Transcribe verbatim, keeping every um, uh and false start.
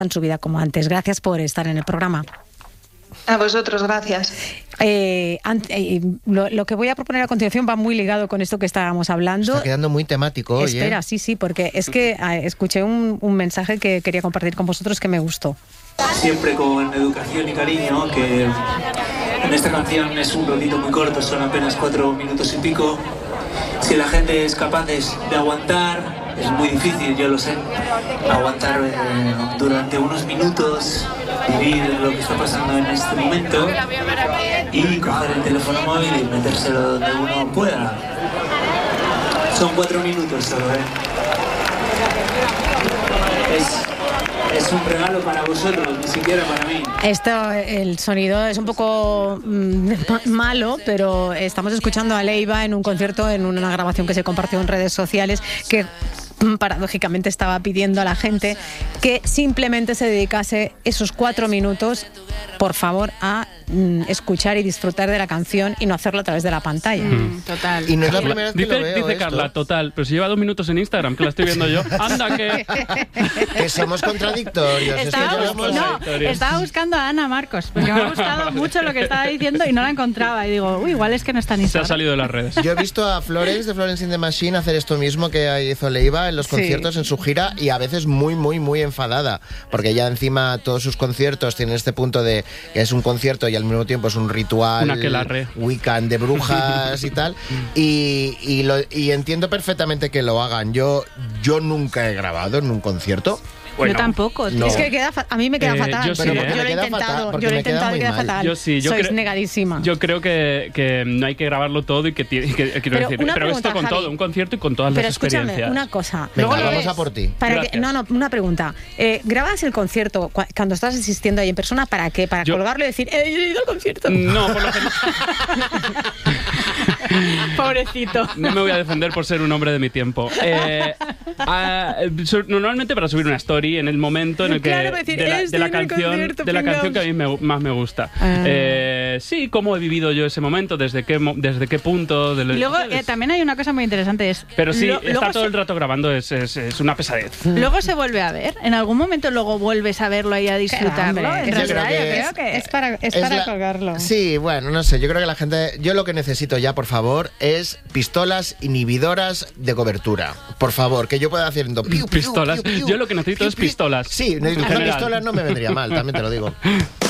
en su vida como antes. Gracias por estar en el programa. A vosotros, gracias. Eh, eh, lo, lo que voy a proponer a continuación va muy ligado con esto que estábamos hablando. Está quedando muy temático hoy. Espera, ¿eh? sí, sí, porque es que eh, escuché un, un mensaje que quería compartir con vosotros que me gustó. Siempre con educación y cariño, que en esta canción es un ratito muy corto, son apenas cuatro minutos y pico. Si la gente es capaz de, de aguantar, es muy difícil, yo lo sé, aguantar eh, durante unos minutos, vivir lo que está pasando en este momento y coger el teléfono móvil y metérselo donde uno pueda. Son cuatro minutos solo, ¿eh? Es, es un regalo para vosotros, ni siquiera para mí. Esto, el sonido es un poco mmm, malo, pero estamos escuchando a Leiva en un concierto, en una grabación que se compartió en redes sociales, que paradójicamente estaba pidiendo a la gente que simplemente se dedicase esos cuatro minutos, por favor, a mm, escuchar y disfrutar de la canción y no hacerlo a través de la pantalla. Mm, total. Y no es la primera vez que dice, lo veo. Dice esto. Carla, total, pero si lleva dos minutos en Instagram, que la estoy viendo yo. Anda, que... Que somos contradictorios. Estaba, es que bus- llevamos... no, estaba buscando a Ana Marcos, porque me ha gustado mucho lo que estaba diciendo y no la encontraba. Y digo, uy, igual es que no está en Se ha Instagram. salido de las redes. Yo he visto a Florence de Florence in the Machine hacer esto mismo que hizo Leiva en los Sí. conciertos, en su gira, y a veces muy, muy, muy enfadada, porque ya encima todos sus conciertos tienen este punto de que es un concierto y al mismo tiempo es un ritual Una aquelarre. Wiccan de brujas y tal, y, y, lo, y entiendo perfectamente que lo hagan. Yo, yo nunca he grabado en un concierto. Bueno, yo tampoco. tío. no. Es que queda fa- a mí me queda Eh, fatal. yo sí, pero ¿eh? yo lo he Me queda intentado, fatal, porque yo lo he me queda intentado y muy queda mal. fatal. Yo sí, yo Sois creo- negadísima. Yo creo que, que no hay que grabarlo todo y que, ti- y que quiero Pero decir, una pero pregunta, esto con Javi. todo, un concierto y con todas Pero las escúchame, experiencias. una cosa. Venga, Luego lo vamos ves a por ti. Para que, Gracias. no, no, una pregunta. Eh, ¿Grabas el concierto cu- cuando estás asistiendo ahí en persona? ¿Para qué? ¿Para Yo- colgarlo y decir, eh, yo he ido al concierto? No, por lo general. Pobrecito. No me voy a defender por ser un hombre de mi tiempo. Eh, a- so- normalmente para subir una story en el momento en el que Claro, para decir, de la, "Estoy de la en el canción concierto, de la pringaos". canción que a mí me- más me gusta. Ah. Eh, sí, cómo he vivido yo ese momento, desde qué mo- desde qué punto. De Y luego eh, también hay una cosa muy interesante. Es, Pero sí, lo- estar luego todo se- el rato grabando es, es, es una pesadez. Luego se vuelve a ver. En algún momento luego vuelves a verlo y a disfrutarlo. hombre, En yo realidad, creo yo que creo es- que Es para, es Es para la- colgarlo. Sí, bueno, no sé, yo creo que la gente... Yo lo que necesito ya, por favor, es pistolas inhibidoras de cobertura. Por favor, que yo pueda haciendo... piu, piu, Pistolas. piu, piu, Yo lo que necesito piu, es piu. pistolas. Sí, En una general. pistola no me vendría mal, también te lo digo.